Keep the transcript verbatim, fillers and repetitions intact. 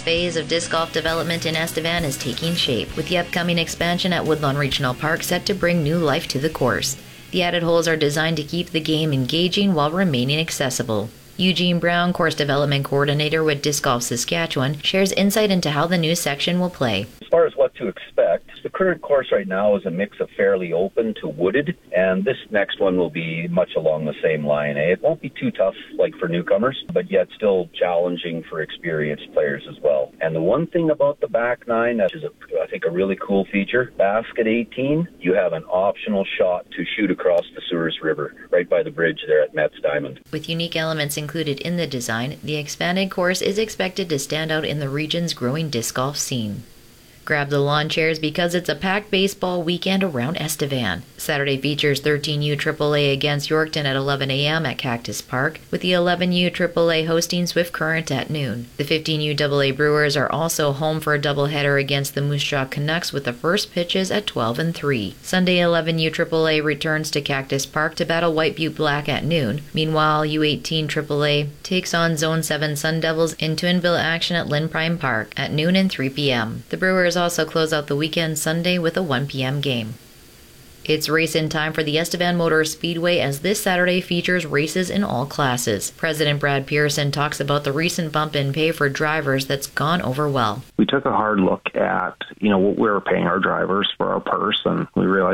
phase of disc golf development in Estevan is taking shape, with the upcoming expansion at Woodlawn Regional Park set to bring new life to the course. The added holes are designed to keep the game engaging while remaining accessible. Eugene Brown, course development coordinator with Disc Golf Saskatchewan, shares insight into how the new section will play. As far as what to expect, the current course right now is a mix of fairly open to wooded, and this next one will be much along the same line. Eh? It won't be too tough like for newcomers, but yet still challenging for experienced players as well. And the one thing about the back nine, which is a, I think a really cool feature, basket eighteen, you have an optional shot to shoot across the Souris River right by the bridge there at Metz Diamond. With unique elements included in the design, the expanded course is expected to stand out in the region's growing disc golf scene. Grab the lawn chairs because it's a packed baseball weekend around Estevan. Saturday features thirteen U triple A against Yorkton at eleven a.m. at Cactus Park, with the eleven U triple A hosting Swift Current at noon. The fifteen U double A Brewers are also home for a doubleheader against the Moose Jaw Canucks with the first pitches at twelve and three. Sunday eleven U triple A returns to Cactus Park to battle White Butte Black at noon. Meanwhile, U eighteen triple A takes on Zone seven Sun Devils in Twinville action at Lynn Prime Park at noon and three p.m. The Brewers also close out the weekend Sunday with a one p.m. game. It's race-in time for the Estevan Motor Speedway as this Saturday features races in all classes. President Brad Pearson talks about the recent bump in pay for drivers that's gone over well. We took a hard look at, you know, what we were paying our drivers for our purse, and we realized